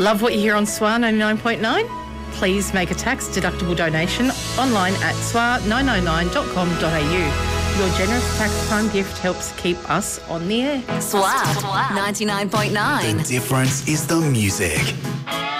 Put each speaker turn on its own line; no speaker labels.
Love what you hear on SWA 99.9? Please make a tax-deductible donation online at swa999.com.au. Your generous tax-time gift helps keep us on the air.
SWA 99.9.
The difference is the music.